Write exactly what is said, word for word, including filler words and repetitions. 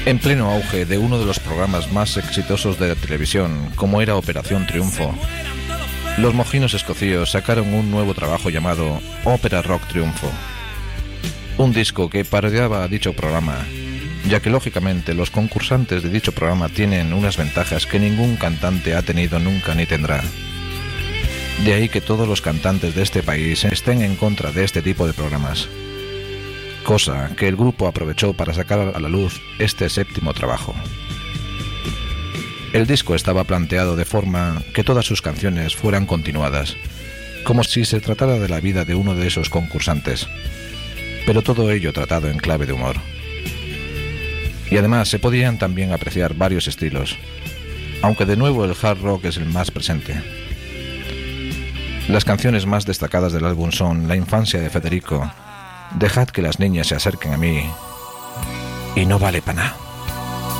En pleno auge de uno de los programas más exitosos de la televisión, como era Operación Triunfo, los mojinos escocíos sacaron un nuevo trabajo llamado Ópera Rock Triunfo, un disco que parodiaba a dicho programa, ya que lógicamente los concursantes de dicho programa tienen unas ventajas que ningún cantante ha tenido nunca ni tendrá. De ahí que todos los cantantes de este país estén en contra de este tipo de programas, cosa que el grupo aprovechó para sacar a la luz este séptimo trabajo. El disco estaba planteado de forma que todas sus canciones fueran continuadas, como si se tratara de la vida de uno de esos concursantes, pero todo ello tratado en clave de humor. Y además se podían también apreciar varios estilos, aunque de nuevo el hard rock es el más presente. Las canciones más destacadas del álbum son La infancia de Federico, Dejad que las niñas se acerquen a mí y No vale para nada.